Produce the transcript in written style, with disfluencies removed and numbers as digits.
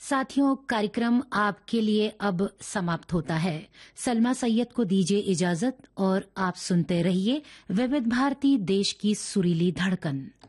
साथियों, कार्यक्रम आपके लिए अब समाप्त होता है। सलमा सैयद को दीजिए इजाजत और आप सुनते रहिए विविध भारती, देश की सुरीली धड़कन।